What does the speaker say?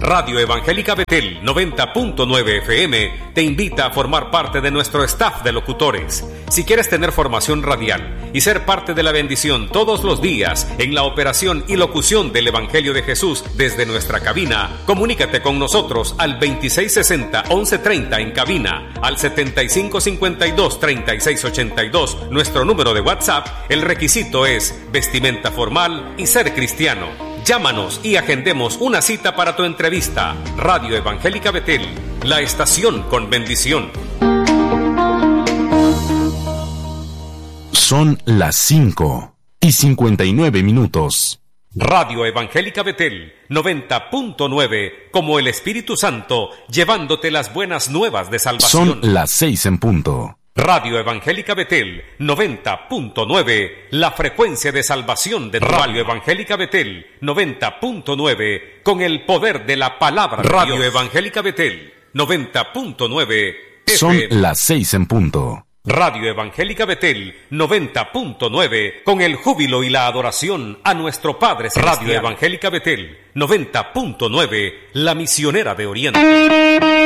Radio Evangélica Betel 90.9 FM te invita a formar parte de nuestro staff de locutores. Si quieres tener formación radial y ser parte de la bendición todos los días en la operación y locución del Evangelio de Jesús desde nuestra cabina, comunícate con nosotros al 2660-1130 en cabina, al 7552-3682, nuestro número de WhatsApp. El requisito es vestimenta formal y ser cristiano. Llámanos y agendemos una cita para tu entrevista. Radio Evangélica Betel, la estación con bendición. Son las 5:59. Radio Evangélica Betel 90.9, como el Espíritu Santo, llevándote las buenas nuevas de salvación. Son las 6:00. Radio Evangélica Betel 90.9, la frecuencia de salvación de Radio Evangélica Betel 90.9, con el poder de la palabra de Radio Dios. Evangélica Betel 90.9 Son FM. las 6:00. Radio Evangélica Betel 90.9, con el júbilo y la adoración a nuestro Padre Celestial. Radio Evangélica Betel 90.9, la misionera de Oriente.